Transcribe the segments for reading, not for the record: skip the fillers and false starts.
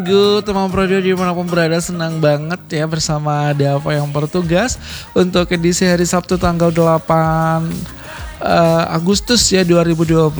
Good, teman Prodio dimanapun berada, senang banget ya bersama Dava yang bertugas untuk edisi hari Sabtu tanggal 8 Agustus ya 2026.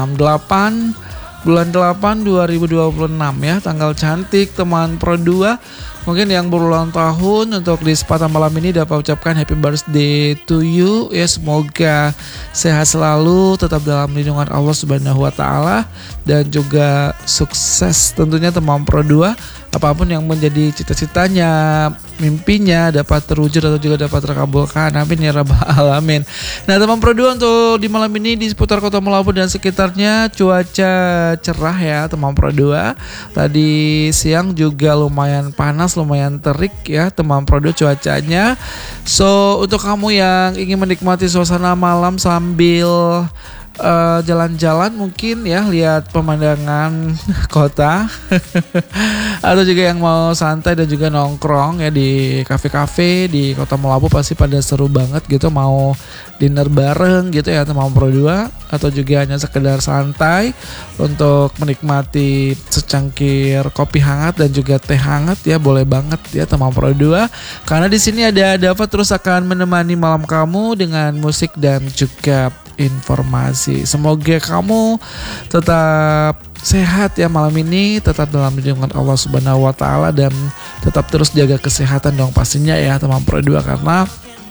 8 bulan 8 2026 ya, tanggal cantik teman Pro 2. Mungkin yang berulang tahun untuk di kesempatan malam ini dapat ucapkan happy birthday to you ya, semoga sehat selalu, tetap dalam lindungan Allah Subhanahu wa taala, dan juga sukses tentunya teman Pro 2. Apapun yang menjadi cita-citanya, mimpinya dapat terwujud atau juga dapat terkabulkan. Amin ya rabbal alamin. Nah teman Pro 2, untuk di malam ini di seputar Kota Melabu dan sekitarnya cuaca cerah ya teman Pro 2. Tadi siang juga lumayan panas, lumayan terik ya teman Pro 2 cuacanya. So untuk kamu yang ingin menikmati suasana malam sambil jalan-jalan mungkin ya, lihat pemandangan kota atau juga yang mau santai dan juga nongkrong ya di kafe-kafe di Kota Melabu, pasti pada seru banget gitu, mau dinner bareng gitu ya teman Pro 2, atau juga hanya sekedar santai untuk menikmati secangkir kopi hangat dan juga teh hangat ya, boleh banget ya teman Pro 2, karena di sini ada Dava terus akan menemani malam kamu dengan musik dan juga informasi. Semoga kamu tetap sehat ya malam ini, tetap dalam lindungan Allah Subhanahu wa taala, dan tetap terus jaga kesehatan dong pastinya ya teman Pro 2, karena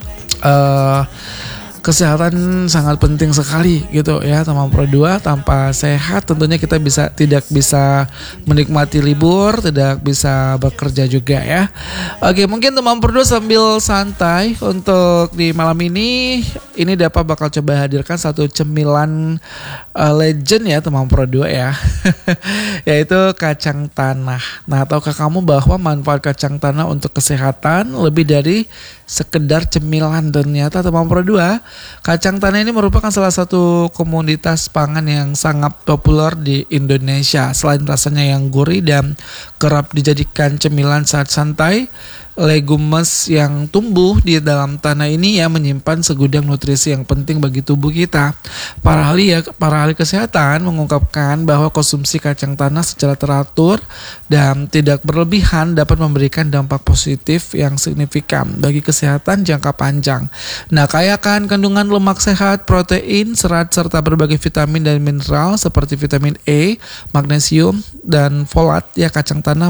kesehatan sangat penting sekali gitu ya teman Pro 2. Tanpa sehat tentunya kita tidak bisa menikmati libur, tidak bisa bekerja juga ya. Oke, mungkin teman Pro 2 sambil santai untuk di malam ini Dava bakal coba hadirkan satu cemilan legend ya teman Pro 2 ya. Yaitu kacang tanah. Nah, tahukah kamu bahwa manfaat kacang tanah untuk kesehatan lebih dari sekedar cemilan? Ternyata teman Pro 2, kacang tanah ini merupakan salah satu komoditas pangan yang sangat populer di Indonesia. Selain rasanya yang gurih dan kerap dijadikan cemilan saat santai, legumes yang tumbuh di dalam tanah ini ya menyimpan segudang nutrisi yang penting bagi tubuh kita. Para ahli kesehatan mengungkapkan bahwa konsumsi kacang tanah secara teratur dan tidak berlebihan dapat memberikan dampak positif yang signifikan bagi kesehatan jangka panjang. Nah, kaya akan kandungan lemak sehat, protein, serat, serta berbagai vitamin dan mineral seperti vitamin E, magnesium, dan folat ya, kacang tanah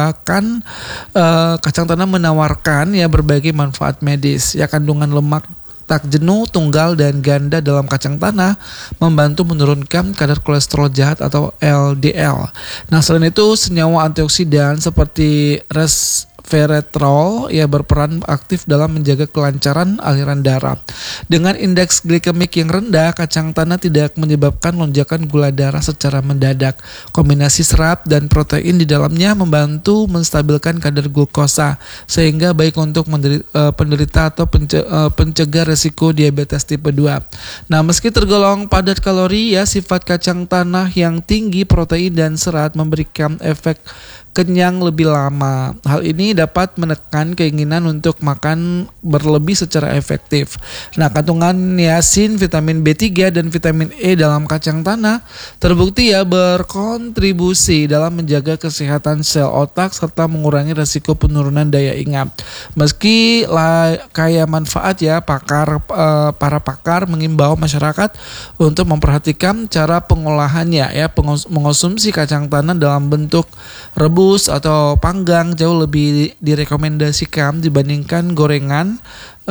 menawarkan ya berbagai manfaat medis ya. Kandungan lemak tak jenuh, tunggal, dan ganda dalam kacang tanah membantu menurunkan kadar kolesterol jahat atau LDL. Nah, selain itu senyawa antioksidan seperti resveratrol ya berperan aktif dalam menjaga kelancaran aliran darah. Dengan indeks glikemik yang rendah, kacang tanah tidak menyebabkan lonjakan gula darah secara mendadak. Kombinasi serat dan protein di dalamnya membantu menstabilkan kadar glukosa, sehingga baik untuk penderita atau pencegah resiko diabetes tipe 2. Nah, meski tergolong padat kalori ya, sifat kacang tanah yang tinggi protein dan serat memberikan efek kenyang lebih lama. Hal ini dapat menekan keinginan untuk makan berlebih secara efektif. Nah, kandungan niacin, vitamin B3, dan vitamin E dalam kacang tanah terbukti ya berkontribusi dalam menjaga kesehatan sel otak serta mengurangi resiko penurunan daya ingat. Meski kaya manfaat ya, para pakar mengimbau masyarakat untuk memperhatikan cara pengolahannya ya. Mengonsumsi kacang tanah dalam bentuk rebus atau panggang jauh lebih direkomendasikan dibandingkan gorengan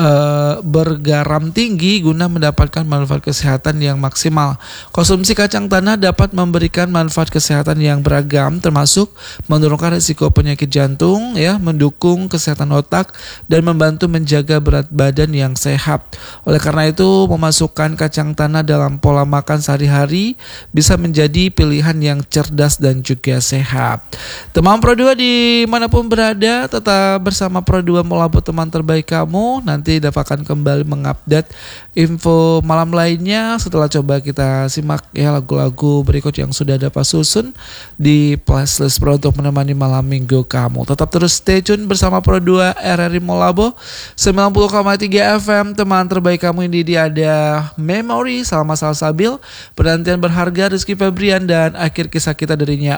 bergaram tinggi guna mendapatkan manfaat kesehatan yang maksimal. Konsumsi kacang tanah dapat memberikan manfaat kesehatan yang beragam, termasuk menurunkan risiko penyakit jantung ya, mendukung kesehatan otak, dan membantu menjaga berat badan yang sehat. Oleh karena itu, memasukkan kacang tanah dalam pola makan sehari-hari bisa menjadi pilihan yang cerdas dan juga sehat. Teman Pro 2 dimanapun berada, tetap bersama Pro 2 Melabu, teman terbaik kamu. Nanti Dava akan kembali mengupdate info malam lainnya setelah coba kita simak ya lagu-lagu berikut yang sudah Dava susun di playlist Pro untuk menemani malam minggu kamu. Tetap terus stay tune bersama Pro 2 RRI Molabo 90,3 FM, teman terbaik kamu. Ini dia ada Memory, Salma Salsabil, penantian berharga Rizky Febrian, dan akhir kisah kita darinya